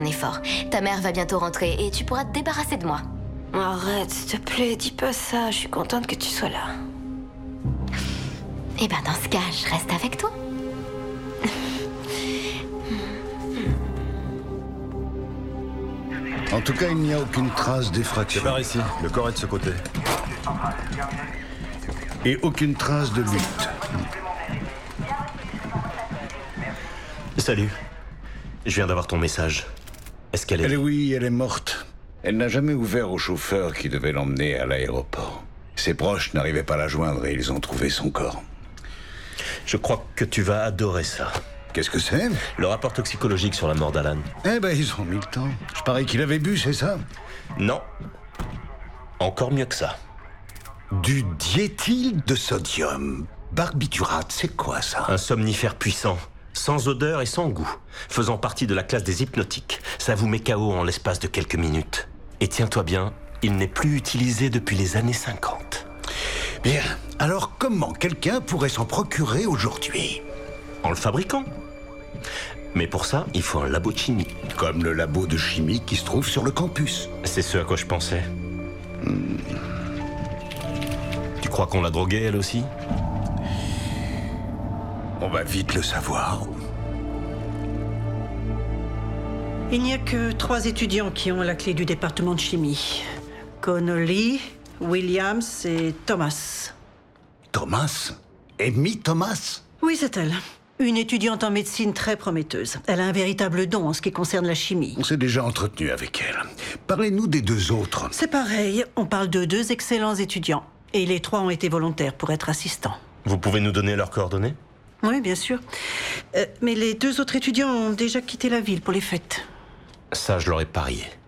effort. Ta mère va bientôt rentrer et tu pourras te débarrasser de moi. Arrête, s'il te plaît, dis pas ça. Je suis contente que tu sois là. Eh ben dans ce cas, je reste avec toi. En tout cas, il n'y a aucune trace d'effraction. C'est par ici, le corps est de ce côté. Et aucune trace de lutte. Salut. Je viens d'avoir ton message. Est-ce qu'elle est... Oui, elle est morte. Elle n'a jamais ouvert au chauffeur qui devait l'emmener à l'aéroport. Ses proches n'arrivaient pas à la joindre et ils ont trouvé son corps. Je crois que tu vas adorer ça. Qu'est-ce que c'est? Le rapport toxicologique sur la mort d'Alan. Eh ben, ils ont mis le temps. Je parie qu'il avait bu, c'est ça? Non. Encore mieux que ça. Du diéthyl de sodium. Barbiturate, c'est quoi ça? Un somnifère puissant, sans odeur et sans goût, faisant partie de la classe des hypnotiques. Ça vous met KO en l'espace de quelques minutes. Et tiens-toi bien, il n'est plus utilisé depuis les années 50. Bien. Alors comment quelqu'un pourrait s'en procurer aujourd'hui? En le fabriquant. Mais pour ça, il faut un labo de chimie. Comme le labo de chimie qui se trouve sur le campus. C'est ce à quoi je pensais. Tu crois qu'on l'a droguée, elle aussi? On va vite le savoir. Il n'y a que 3 étudiants qui ont la clé du département de chimie. Connolly, Williams et Thomas. Thomas? Amy Thomas? Oui, c'est elle. Une étudiante en médecine très prometteuse. Elle a un véritable don en ce qui concerne la chimie. On s'est déjà entretenu avec elle. Parlez-nous des 2 autres. C'est pareil, on parle de 2 excellents étudiants. Et les 3 ont été volontaires pour être assistants. Vous pouvez nous donner leurs coordonnées? Oui, bien sûr. Mais les 2 autres étudiants ont déjà quitté la ville pour les fêtes. Ça, je l'aurais parié.